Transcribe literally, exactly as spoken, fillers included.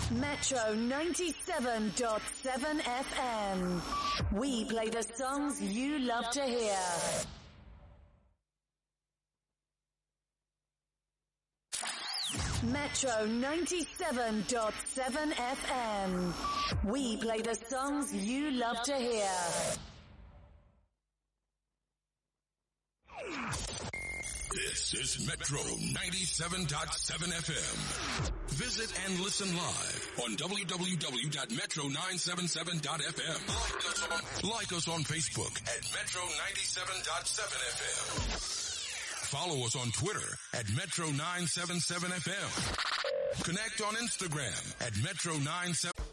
Metro ninety-seven point seven F M. We play the songs you love to hear. Metro ninety-seven point seven F M. We play the songs you love to hear. This is Metro ninety-seven point seven F M. Visit and listen live on w w w dot metro nine seven seven dot f m. Like us on, like us on Facebook at Metro ninety-seven point seven F M. Follow us on Twitter at Metro nine seven seven F M. Connect on Instagram at Metro nine seven.